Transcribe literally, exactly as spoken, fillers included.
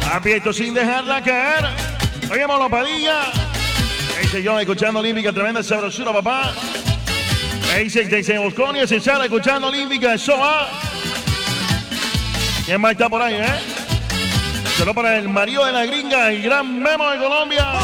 Aprieto sin dejarla caer. Oye, Molo Padilla. Ese yo escuchando Olímpica, tremenda sabrosura, papá. Ese dice Bosconia, se sale escuchando Olímpica, eso va. ¿Quién más está por ahí, eh? Solo para el marido de la gringa, el gran Memo de Colombia.